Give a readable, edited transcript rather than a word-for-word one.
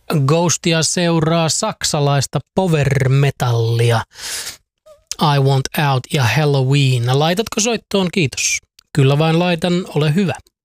Ghostia seuraa saksalaista power metallia. I Want Out ja Halloween. Laitatko soittoon? Kiitos. Kyllä vain laitan, ole hyvä.